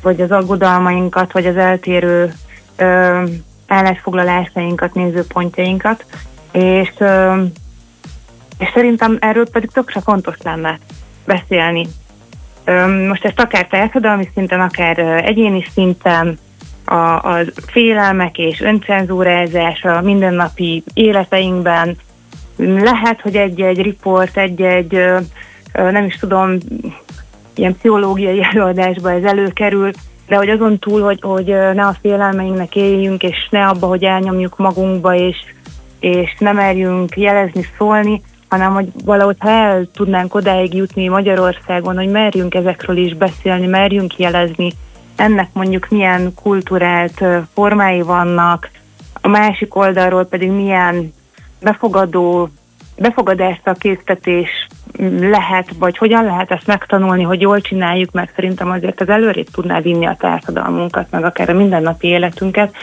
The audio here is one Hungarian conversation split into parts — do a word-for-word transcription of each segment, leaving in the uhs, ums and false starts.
vagy az aggodalmainkat, vagy az eltérő ö, állásfoglalásainkat, nézőpontjainkat, és, ö, és szerintem erről pedig tökre fontos lenne beszélni. Ö, most ezt akár társadalmi szinten, akár ö, egyéni szinten, a, a félelmek és öncenzúrázás a mindennapi életeinkben, lehet, hogy egy-egy riport, egy-egy ö, ö, nem is tudom, ilyen pszichológiai előadásba ez előkerül, de hogy azon túl, hogy, hogy ne a félelmeinknek éljünk, és ne abba, hogy elnyomjuk magunkba, és, és ne merjünk jelezni, szólni, hanem hogy valahogy ha el tudnánk odáig jutni Magyarországon, hogy merjünk ezekről is beszélni, merjünk jelezni, ennek mondjuk milyen kulturált formái vannak, a másik oldalról pedig milyen befogadó, befogadásra késztetés lehet, vagy hogyan lehet ezt megtanulni, hogy jól csináljuk, mert szerintem azért az előrébb tudná vinni a társadalmunkat, meg akár a mindennapi életünket.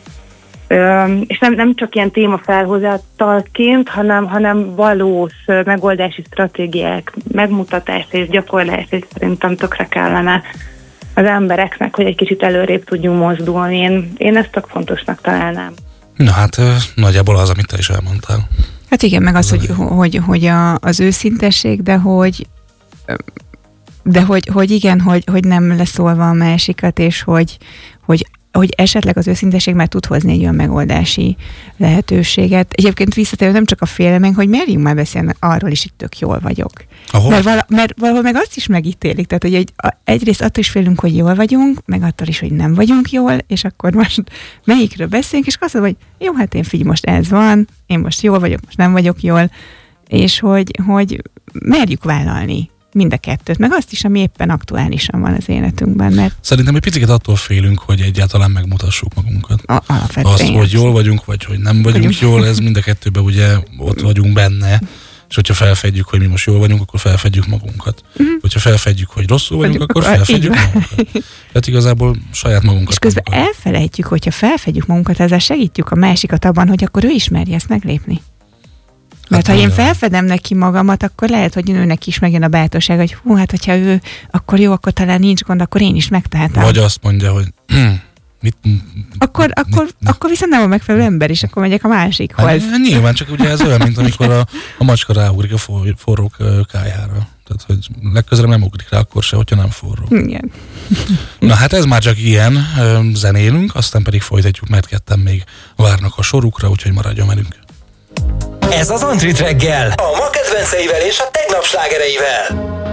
Üm, és nem, nem csak ilyen témafelhozatalként, hanem, hanem valós megoldási stratégiák megmutatása és gyakorlása is szerintem tökre kellene az embereknek, hogy egy kicsit előrébb tudjunk mozdulni. Én, én ezt tök fontosnak találnám. Na hát nagyjából az, amit te is elmondtál. Hát igen, meg az, hogy, hogy, hogy a, az őszintesség, de hogy de hogy, hogy igen, hogy, hogy nem leszólva a másikat, és hogy, hogy, hogy esetleg az őszintesség már tud hozni egy olyan megoldási lehetőséget. Egyébként visszatérve nem csak a félelmeink, hogy merjünk már beszélni arról is, hogy tök jól vagyok. Mert, vala, mert valahol meg azt is megítélik, tehát hogy egy, a, egyrészt attól is félünk, hogy jól vagyunk, meg attól is, hogy nem vagyunk jól, és akkor most melyikről beszélünk, és azt mondom, hogy jó, hát én figyelj, most ez van, én most jól vagyok, most nem vagyok jól, és hogy, hogy merjük vállalni mind a kettőt, meg azt is, ami éppen aktuálisan van az életünkben. Mert szerintem egy picit attól félünk, hogy egyáltalán megmutassuk magunkat. A, azt, hogy jól vagyunk, vagy hogy nem vagyunk vagyunk. jól, ez mind a kettőben ugye ott vagyunk benne, és hogyha felfedjük, hogy mi most jól vagyunk, akkor felfedjük magunkat. Uh-huh. Hogyha felfedjük, hogy rosszul vagyunk, vagyunk akkor felfedjük magunkat. Tehát igazából saját magunkat. És közben magunkat. Elfelejtjük, hogyha felfedjük magunkat, ezzel segítjük a másikat abban, hogy akkor ő ismerje ezt meglépni. Mert hát ha én felfedem neki magamat, akkor lehet, hogy nőnek is megjön a bátorság, hogy hú, hát hogyha ő, akkor jó, akkor talán nincs gond, akkor én is megtehetem. Vagy azt mondja, hogy mit, akkor, mit, akkor, mit, akkor viszont nem a megfelelő ember, és akkor megyek a másikhoz. Hát, nyilván, csak ugye ez olyan, mint amikor a, a macska ráugrik a for, forró kájára. Tehát, hogy legközelebb nem ugrik rá akkor se, hogyha nem forró. Igen. Na hát ez már csak ilyen, zenélünk, aztán pedig folytatjuk, mert ketten még várnak a sorukra, úgyhogy maradjon velünk. Ez az Antrit reggel, a ma kedvenceivel és a tegnap slágereivel.